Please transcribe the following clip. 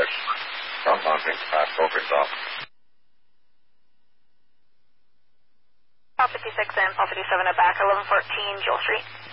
from Mounting Cobras off. Pop 56 and Pop 57 at back, 1114 Joel Street.